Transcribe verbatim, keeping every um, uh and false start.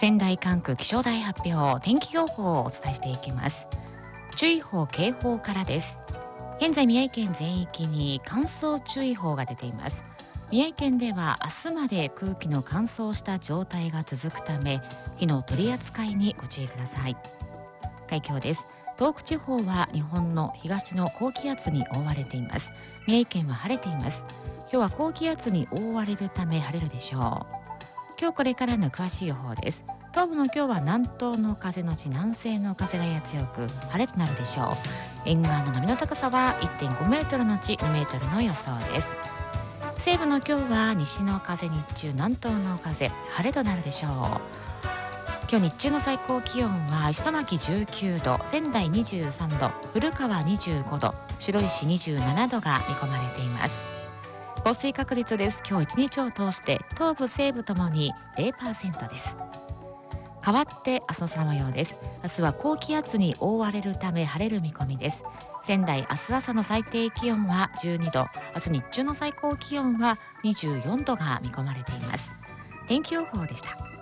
仙台管区気象台発表、天気予報をお伝えしていきます。注意報警報からです。現在宮城県全域に乾燥注意報が出ています。宮城県では明日まで空気の乾燥した状態が続くため、火の取り扱いにご注意ください。海峡です。東北地方は日本の東の高気圧に覆われています。宮城県は晴れています。今日は高気圧に覆われるため晴れるでしょう。今日これからの詳しい予報です。東部の今日は南東の風のち南西の風がや強く晴れとなるでしょう。沿岸の波の高さは いってんごメートルのちにメートルの予想です。西部の今日は西の風、日中南東の風、晴れとなるでしょう。今日日中の最高気温は石巻じゅうきゅうど、仙台にじゅうさんど、古川にじゅうごど、白石にじゅうななどが見込まれています。降水確率です。今日一日を通して東部西部ともに ゼロパーセント です。変わって明日の空模様です。明日は高気圧に覆われるため晴れる見込みです。仙台明日朝の最低気温はじゅうにど、明日日中の最高気温はにじゅうよんどが見込まれています。天気予報でした。